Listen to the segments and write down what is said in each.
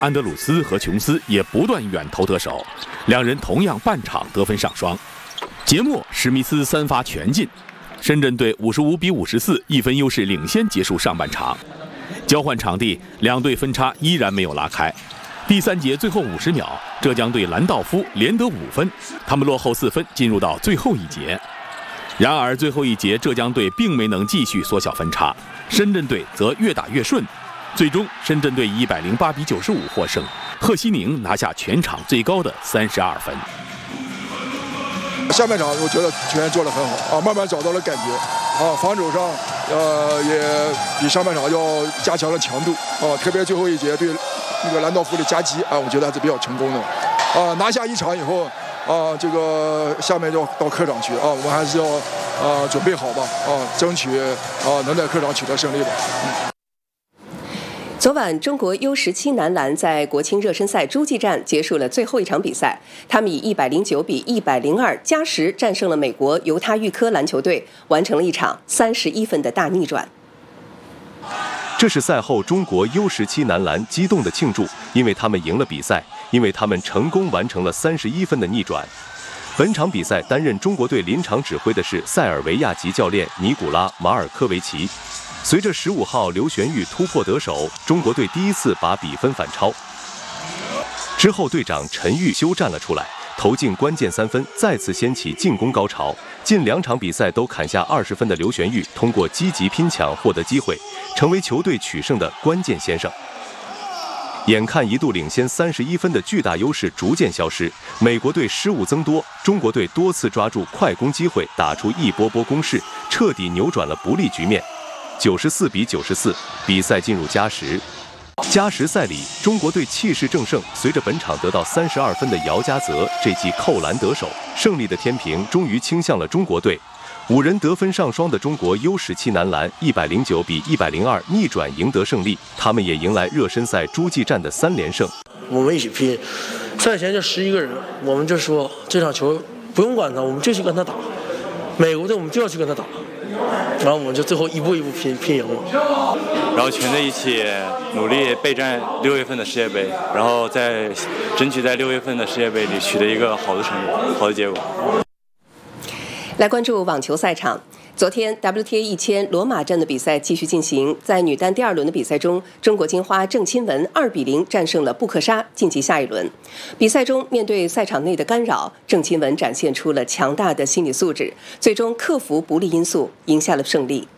安德鲁斯和琼斯也不断远投得手，两人同样半场得分上双。节末，史密斯3发全进，深圳队55比541分优势领先结束上半场。交换场地，两队分差依然没有拉开。第3节最后50秒，浙江队兰道夫连得5分，他们落后4分，进入到最后一节。然而最后一节，浙江队并没能继续缩小分差，深圳队则越打越顺。最终，深圳队以108比95获胜，贺西宁拿下全场最高的32分。 下半场我觉得球员做得很好啊，慢慢找到了感觉啊，防守上也比上半场要加强了强度啊，特别最后一节对那个兰道夫的夹击啊，我觉得还是比较成功的啊。拿下一场以后啊，这个下面就到客场去啊，我们还是要准备好吧啊，争取能在客场取得胜利吧。 昨晚，中国 U17 男篮在国青热身赛洲际战结束了最后一场比赛，他们以109比102加时战胜了美国犹他预科篮球队，完成了一场31分的大逆转。 这是赛后中国 U17 男篮激动的庆祝，因为他们赢了比赛，因为他们成功完成了31分的逆转。本场比赛担任中国队临场指挥的是塞尔维亚籍教练尼古拉·马尔科维奇。随着15号刘玄玉突破得手，中国队第一次把比分反超。之后，队长陈玉修站了出来，投进关键3分，再次掀起进攻高潮。近2场比赛都砍下20分的刘玄玉，通过积极拼抢获得机会，成为球队取胜的关键先生。眼看一度领先31分的巨大优势逐渐消失，美国队失误增多，中国队多次抓住快攻机会，打出一波波攻势，彻底扭转了不利局面。94比94，比赛进入加时。加时赛里，中国队气势正盛，随着本场得到32分的姚嘉泽这记扣篮得手，胜利的天平终于倾向了中国队。5人得分上双的中国 U17 男篮109比102逆转赢得胜利，他们也迎来热身赛洲际战的3连胜。 我们一起拼，赛前就11个人，我们就说这场球不用管他，我们就去跟他打。美国队我们就要去跟他打。然后我们就最后一步一步拼赢了， 然后全队一起努力备战6月份的世界杯，然后争取在6月份的世界杯里取得一个好的成果、好的结果。 来关注网球赛场。昨天 WTA 1000罗马站的比赛继续进行，在女单第2轮的比赛中，中国金花郑钦文2比0战胜了布克沙，晋级下一轮。比赛中，面对赛场内的干扰，郑钦文展现出了强大的心理素质，最终克服不利因素，赢下了胜利。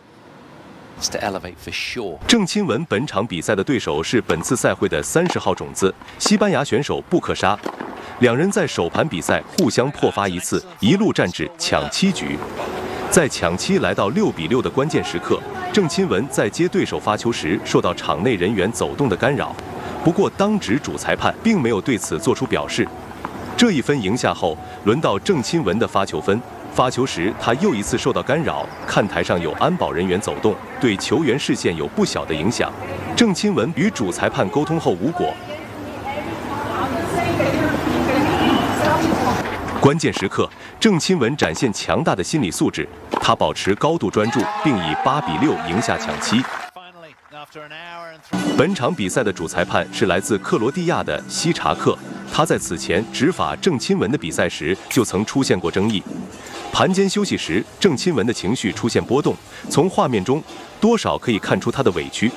郑钦文本场比赛的对手是本次赛会的30号种子西班牙选手布克沙，两人在首盘比赛互相破发一次，一路战至抢7局。在抢7来到6比6的关键时刻，郑钦文在接对手发球时受到场内人员走动的干扰，不过当值主裁判并没有对此做出表示。这一分赢下后，轮到郑钦文的发球分。发球时，他又一次受到干扰，看台上有安保人员走动，对球员视线有不小的影响。郑钦文与主裁判沟通后无果。关键时刻，郑钦文展现强大的心理素质，他保持高度专注，并以8比6赢下抢7。本场比赛的主裁判是来自克罗地亚的西查克，他在此前执法郑钦文的比赛时就曾出现过争议。盘间休息时，郑钦文的情绪出现波动，从画面中多少可以看出他的委屈。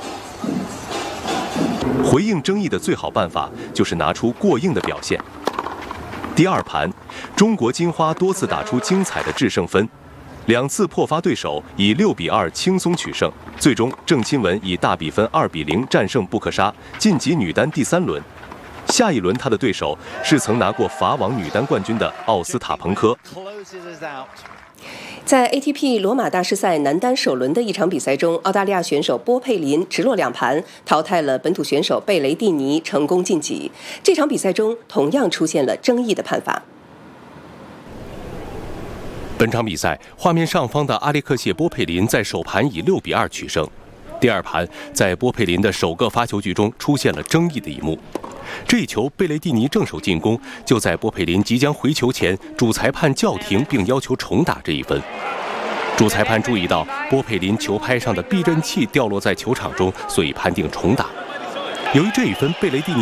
回应争议的最好办法就是拿出过硬的表现。第2盘，中国金花多次打出精彩的制胜分，2次破发对手，以6比2轻松取胜。最终，郑钦文以大比分2比0战胜布克沙，晋级女单第3轮。下一轮他的对手是曾拿过法网女单冠军的奥斯塔彭科。 在 ATP 罗马大师赛男单首轮的一场比赛中，澳大利亚选手波佩林直落2盘淘汰了本土选手贝雷蒂尼，成功晋级。这场比赛中同样出现了争议的判罚。 本场比赛，画面上方的阿列克谢·波佩林在首盘以6比2取胜。第2盘，在波佩林的首个发球局中出现了争议的一幕。这一球，贝雷蒂尼正手进攻，就在波佩林即将回球前，主裁判叫停并要求重打这一分。主裁判注意到波佩林球拍上的避震器掉落在球场中，所以判定重打。由于这一分贝雷蒂尼